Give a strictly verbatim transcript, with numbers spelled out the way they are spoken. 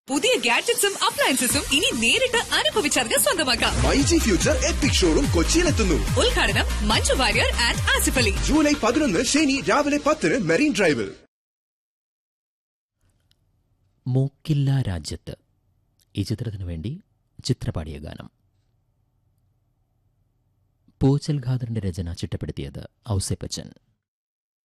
പുതിയ ഗാഡ്ജറ്റ്സും അപ്ലയൻസസും ഇനി നേരിട്ട് അനുഭവിച്ചറിഞ്ഞ് സ്വന്തമാക്കാം. MyG future EPIC showroom കൊച്ചിയിലെത്തുന്നു. ഉദ്ഘാടനം മഞ്ജു വാര്യർ ആൻഡ് ആസിഫ് അലി. ജൂലൈ പതിനൊന്ന് ശനി രാവിലെ പത്തിന് മെറീൻ ഡ്രൈവിൽ. മൂക്കില്ല രാജ്യത്ത് ഈ ചിത്രത്തിനു വേണ്ടി ചിത്രപാടിയ ഗാനം. പൂച്ചൽ ഖാദറിന്റെ രചന ചിട്ടപ്പെടുത്തിയത് ഔസേപ്പച്ചൻ.